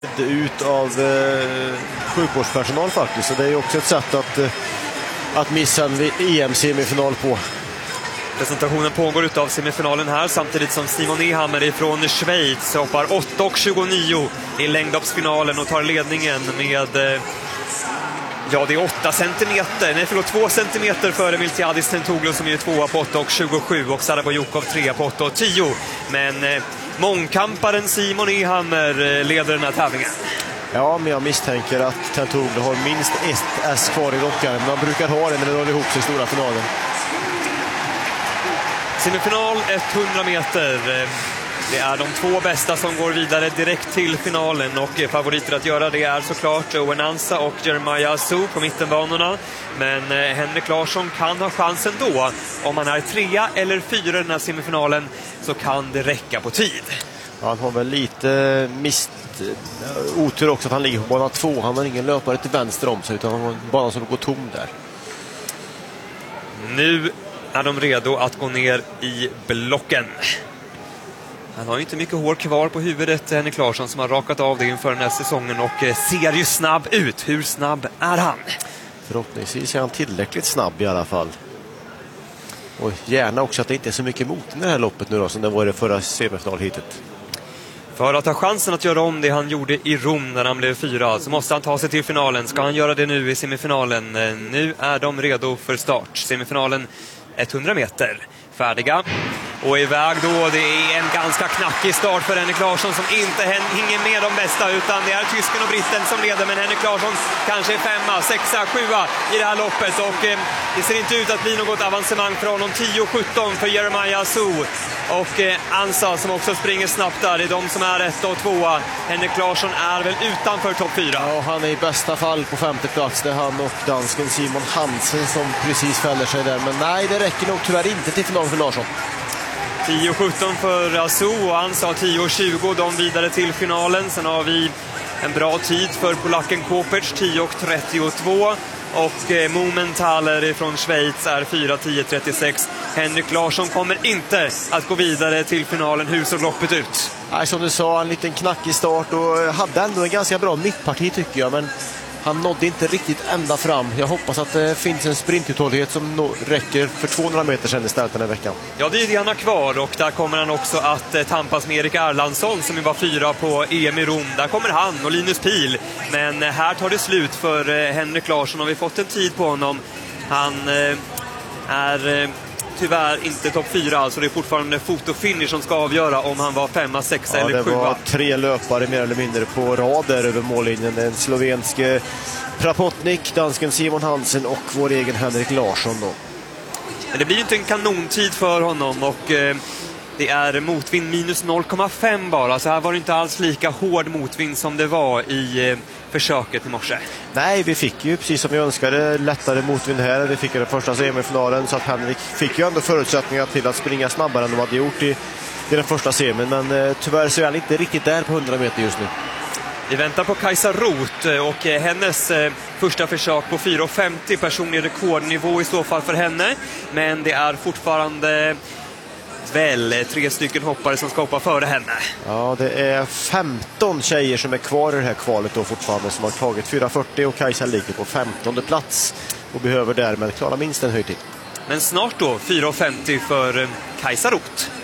ut av sjukvårdspersonal faktiskt, så det är ju också ett sätt att missa en EM-semifinal på. Presentationen pågår utav semifinalen här samtidigt som Simon Ehammer ifrån Schweiz hoppar 8,29 i längdhoppsfinalen och tar ledningen med det är 2 centimeter före Miltiadis Tentoglou som är tvåa på 8,27 och Sarabojukov 3 på 8,10. Men mångkamparen Simon Ehammer leder den här tävlingen. Ja, men jag misstänker att Tentoglou har minst ett S kvar i rockaren. Man brukar ha det när det drar ihop sig i stora finalen. Semifinal 100 meter. Det är de 2 bästa som går vidare direkt till finalen och favoriter att göra det är såklart Owen Ansa och Jeremiah Asu på mittenbanorna. Men Henrik Larsson kan ha chansen då. Om han är 3 eller 4 i den här semifinalen så kan det räcka på tid. Han har väl lite otur också att han ligger på bana 2. Han har ingen löpare till vänster om sig utan han har en bana som går tom där. Nu är de redo att gå ner i blocken. Han har ju inte mycket hår kvar på huvudet, Henrik Larsson, som har rakat av det inför den här säsongen och ser ju snabb ut. Hur snabb är han? Förhoppningsvis är han tillräckligt snabb i alla fall. Och gärna också att det inte är så mycket mot i det här loppet nu då, som det var i det förra semifinalhitet. För att ha chansen att göra om det han gjorde i Rom när han blev 4 så måste han ta sig till finalen. Ska han göra det nu i semifinalen? Nu är de redo för start. Semifinalen 100 meter. Färdiga. Och iväg då, det är en ganska knackig start för Henrik Larsson som inte hänger med de bästa, utan det är tysken och britten som leder, men Henrik Larsson kanske är 5, 6, 7 i det här loppet och det ser inte ut att bli något avancemang för honom. 10,17 för Jeremiah Asu och Ansa som också springer snabbt där, det är de som är 1 och 2. Henrik Larsson är väl utanför topp 4. Ja, han är i bästa fall på 5:e plats, det är han och dansken Simon Hansen som precis fäller sig där, men nej, det räcker nog tyvärr inte till final för Larsson. 10,17 för Asu och Ansa 10,20, de vidare till finalen. Sen har vi en bra tid för polacken Kopec, 10,32 och Momenthaler från Schweiz är 4,10,36. Henrik Larsson kommer inte att gå vidare till finalen. Hur såg loppet ut? Nej, som du sa, en liten knackig start och hade ändå en ganska bra mittparti tycker jag, men han nådde inte riktigt ända fram. Jag hoppas att det finns en sprintuthållighet som räcker för 200 meter sedan istället den här veckan. Ja, det är det han har kvar och där kommer han också att tampas med Erik Erlandsson som var 4 på EM i Rom. Där kommer han och Linus Pihl. Men här tar det slut för Henrik Larsson och vi har fått en tid på honom. Han är tyvärr inte topp 4, alltså det är fortfarande fotofinish som ska avgöra om han var 5, 6 eller 7. Det var 3 löpare mer eller mindre på rader över mållinjen. Den slovenske Prapotnik, dansken Simon Hansen och vår egen Henrik Larsson då. Men det blir ju inte en kanontid för honom och det är motvind minus 0,5 bara, så här var det inte alls lika hård motvind som det var i försöket i morse. Nej, vi fick ju precis som vi önskade lättare motvind här. Vi fick den första semifinalen så att Henrik fick ju ändå förutsättningar till att springa snabbare än de hade gjort i den första semin, men tyvärr så är han inte riktigt där på 100 meter just nu. Vi väntar på Kajsa Roth och hennes första försök på 4,50, personlig rekordnivå i så fall för henne, men det är fortfarande väl 3 stycken hoppare som ska hoppa före henne. Ja, det är 15 tjejer som är kvar i det här kvalet då fortfarande som har tagit 4,40 och Kajsa ligger på 15:e plats och behöver därmed klara minst en höjdtid. Men snart då 4,50 för Kajsa Roth.